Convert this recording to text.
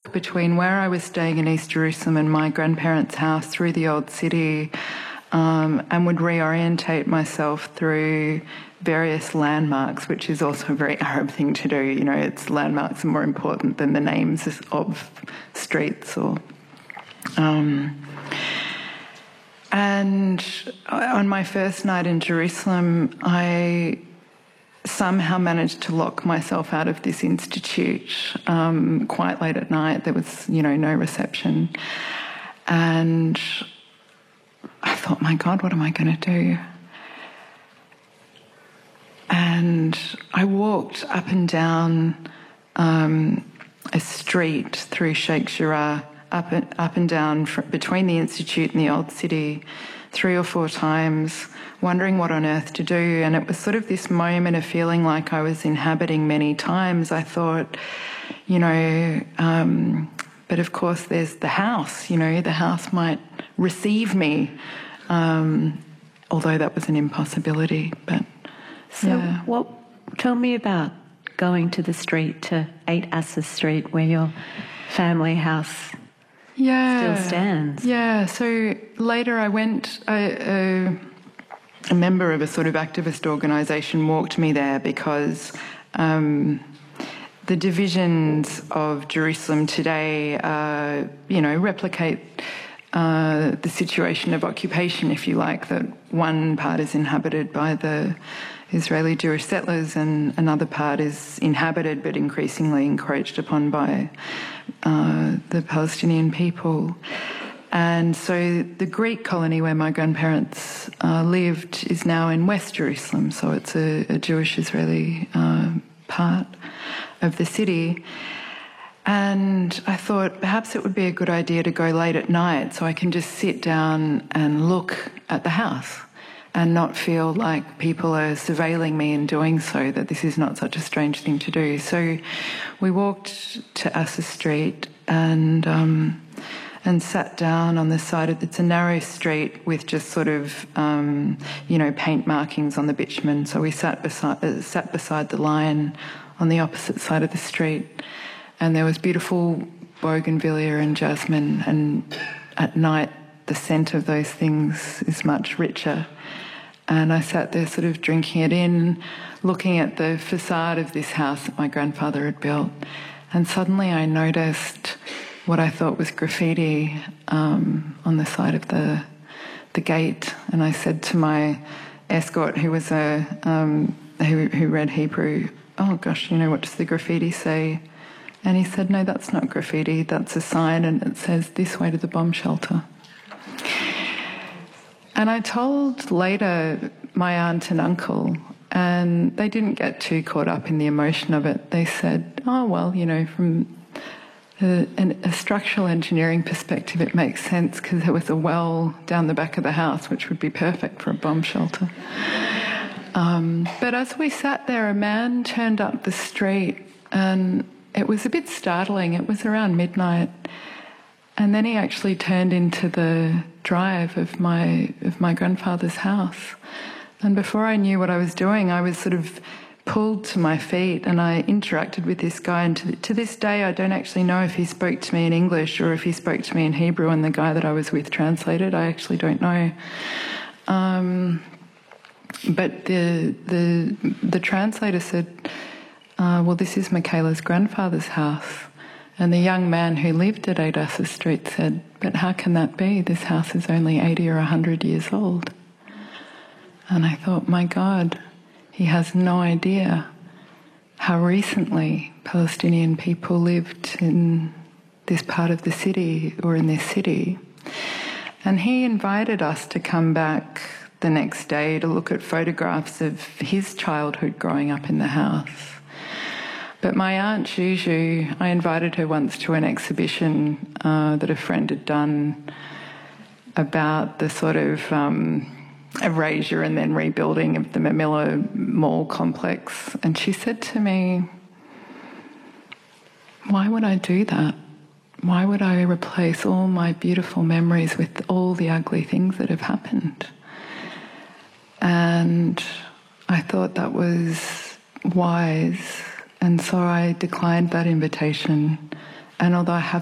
walk between where I was staying in East Jerusalem and my grandparents' house through the old city, and would reorientate myself through various landmarks, which is also a very Arab thing to do. You know, it's landmarks are more important than the names of streets or... And on my first night in Jerusalem, I somehow managed to lock myself out of this institute quite late at night. There was, you know, no reception. And I thought, my God, what am I going to do? And I walked up and down a street through Sheikh Jarrah, up and down between the institute and the old city 3 or 4 times, wondering what on earth to do. And it was sort of this moment of feeling like I was inhabiting many times. I thought, you know, but of course there's the house, you know, the house might receive me, although that was an impossibility. But so tell me about going to the street, to 8 Asser Street, where your family house still stands. Yeah, so later I went, a member of a sort of activist organisation walked me there because the divisions of Jerusalem today, you know, replicate the situation of occupation, if you like, that one part is inhabited by the Israeli Jewish settlers and another part is inhabited but increasingly encroached upon by the Palestinian people. And so the Greek colony where my grandparents lived is now in West Jerusalem, so it's a Jewish-Israeli part of the city. And I thought perhaps it would be a good idea to go late at night so I can just sit down and look at the house and not feel like people are surveilling me in doing so, that this is not such a strange thing to do. So we walked to Asser Street and sat down on the side of... It's a narrow street with just sort of, you know, paint markings on the bitumen. So we sat beside the line on the opposite side of the street, and there was beautiful bougainvillea and jasmine, and at night the scent of those things is much richer. And I sat there sort of drinking it in, looking at the facade of this house that my grandfather had built, and suddenly I noticed what I thought was graffiti on the side of the gate. And I said to my escort, who was who read Hebrew, "Oh gosh, you know, what does the graffiti say?" And he said, "No, that's not graffiti, that's a sign, and it says, 'This way to the bomb shelter.'" And I told later my aunt and uncle, and they didn't get too caught up in the emotion of it. They said, "Oh, well, you know, from a structural engineering perspective, it makes sense because there was a well down the back of the house, which would be perfect for a bomb shelter." But as we sat there, a man turned up the street, and it was a bit startling. It was around midnight. And then he actually turned into the drive of my grandfather's house. And before I knew what I was doing, I was sort of pulled to my feet, and I interacted with this guy. And to this day, I don't actually know if he spoke to me in English or if he spoke to me in Hebrew, and the guy that I was with translated. I actually don't know. But the translator said, "Well, this is Michaela's grandfather's house." And the young man who lived at 8 Asser Street said, "But how can that be? This house is only 80 or 100 years old." And I thought, my God, he has no idea how recently Palestinian people lived in this part of the city or in this city. And he invited us to come back the next day to look at photographs of his childhood growing up in the house. But my aunt Juju, I invited her once to an exhibition that a friend had done about the sort of erasure and then rebuilding of the Mamilla Mall complex. And she said to me, "Why would I do that? Why would I replace all my beautiful memories with all the ugly things that have happened?" And I thought that was wise. And so I declined that invitation. And although I have